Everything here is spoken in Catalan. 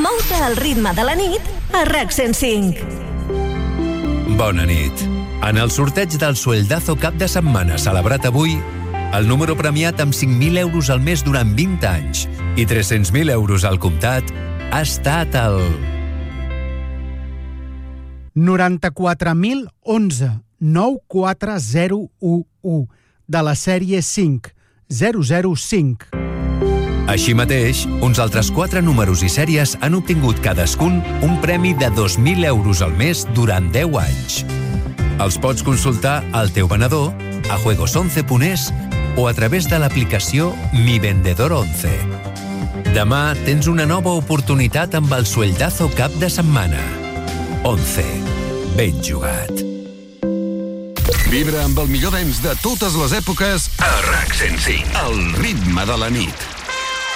Mou-te al ritme de la nit a RAC 105. Bona nit. En el sorteig del Sueldazo cap de setmana celebrat avui, el número premiat amb 5.000 euros al mes durant 20 anys i 300.000 euros al comptat ha estat el 94.011 94011 de la sèrie 5005. Així mateix, uns altres 4 números i sèries han obtingut cadascun un premi de 2.000 euros al mes durant 10 anys. Els pots consultar al teu venedor, a juegos11.es o a través de l'aplicació Mi Vendedor 11. Demà tens una nova oportunitat amb el Sueldazo cap de setmana. 11. Ben jugat. Vibra amb el millor dance de totes les èpoques a RAC 105. El ritme de la nit.